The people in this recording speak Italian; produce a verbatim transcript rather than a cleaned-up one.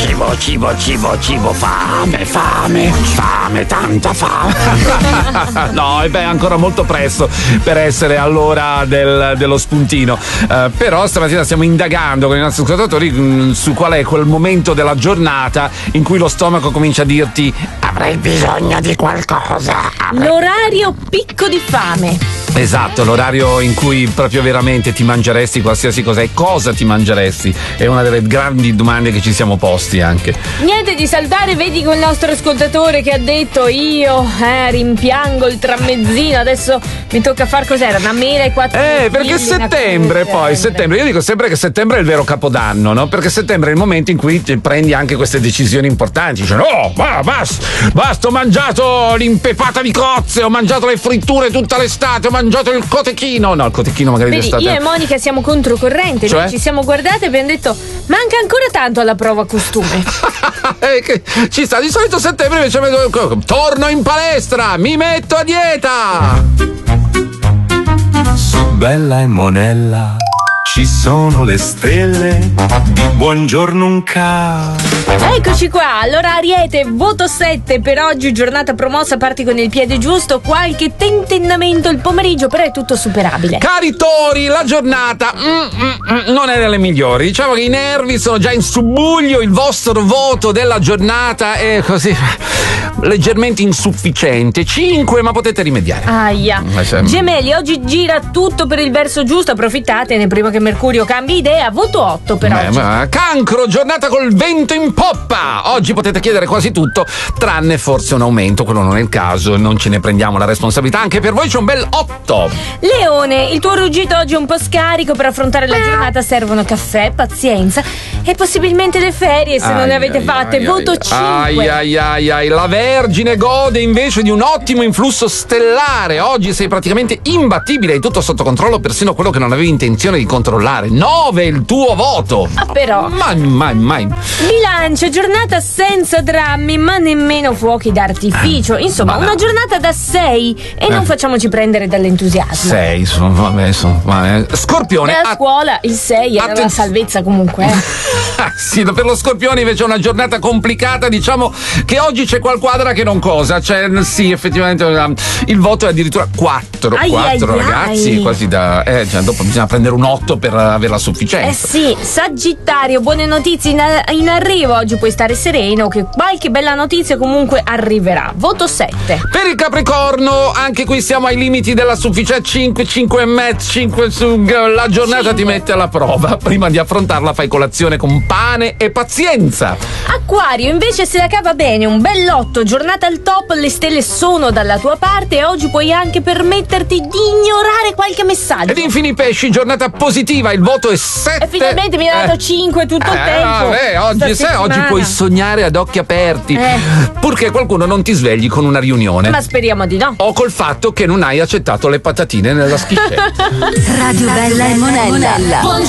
cibo, cibo, cibo, cibo, fame, fame, fame, tanta fame. No, e beh, è ancora molto presto per essere all'ora del, dello spuntino. Uh, però stamattina stiamo indagando con i nostri ascoltatori mh, su qual è quel momento della giornata in cui lo stomaco comincia a dirti: avrei bisogno di qualcosa. Avrei... L'orario picco di fame. Esatto, l'orario in cui proprio veramente ti mangeresti qualsiasi cosa. E cosa ti mangeresti? È una delle grandi domande che ci siamo posti anche. Niente di saltare, vedi quel nostro ascoltatore che ha detto: io eh, rimpiango il tramezzino, adesso mi tocca far cos'era? Una mela e quattro Eh, perché settembre poi, settembre, io dico sempre che settembre è il vero capodanno, no? Perché settembre è il momento in cui ti prendi anche queste decisioni importanti. Dice: no, ma basta, basta, ho mangiato l'impepata di cozze, ho mangiato le fritture tutta l'estate, ho mangiato il cotechino. No, il cotechino magari Vedi, d'estate. io e Monica siamo controcorrente, Cioè? noi ci siamo guardate e abbiamo detto: manca ancora tanto alla prova costume. Eh, che ci sta, di solito settembre invece torno in palestra, mi metto a dieta. Su Bella e Monella ci sono le stelle di Buongiorno un ca. Eccoci qua, allora Ariete, voto sette per oggi, giornata promossa, parti con il piede giusto, qualche tentennamento il pomeriggio, però è tutto superabile. Cari Tori, la giornata mm, mm, mm, non è delle migliori. Diciamo che i nervi sono già in subbuglio, il vostro voto della giornata è così leggermente insufficiente. cinque, ma potete rimediare. Aia. Gemelli, oggi gira tutto per il verso giusto, approfittatene prima che Mercurio cambi idea, voto otto per Beh, oggi. ma Cancro, giornata col vento in poppa. Oggi potete chiedere quasi tutto, tranne forse un aumento, quello non è il caso, non ce ne prendiamo la responsabilità, anche per voi c'è un bel otto. Leone, il tuo ruggito oggi è un po' scarico, per affrontare la giornata servono caffè, pazienza e possibilmente le ferie se ai, non ne avete ai, fatte, ai, voto ai, cinque. ai ai ai, la Vergine gode invece di un ottimo influsso stellare. Oggi sei praticamente imbattibile, hai tutto sotto controllo, persino quello che non avevi intenzione di controllare. nove il tuo voto. Ah, però Mai, mai, mai. Bilancio, giornata senza drammi ma nemmeno fuochi d'artificio, insomma Ma no. una giornata da sei e Eh. non facciamoci prendere dall'entusiasmo. sei, sono, vabbè, sono, vabbè. Scorpione. Nella a- scuola il sei era la Attenz- salvezza comunque. eh. Ah, sì, per lo Scorpione invece è una giornata complicata, diciamo che oggi c'è qualquadra che non cosa, cioè sì, effettivamente um, il voto è addirittura quattro, Ai, quattro ai, ragazzi, ai. quasi da eh, cioè, dopo bisogna prendere un otto per averla sufficienza. Eh sì, Sagittario, buone notizie in, in arrivo, oggi puoi stare sereno che qualche bella notizia comunque arriverà, voto sette. Per il Capricorno, anche qui siamo ai limiti della sufficienza, cinque, cinque e mezzo, cinque su, la giornata cinque. ti mette alla prova, prima di affrontarla fai colazione con pane e pazienza. Acquario, invece se la cava bene, un bell'otto, giornata al top, le stelle sono dalla tua parte e oggi puoi anche permetterti di ignorare qualche messaggio. Ed infine i Pesci, giornata positiva, il voto è sette. E finalmente mi ha dato cinque tutto il Eh, tempo. vabbè, oggi, sta sai, oggi settimana. puoi sognare ad occhi aperti, Eh. purché qualcuno non ti svegli con una riunione Ma speriamo di no. o col fatto che non hai accettato le patatine nella schiscetta. Radio Bella e Monella.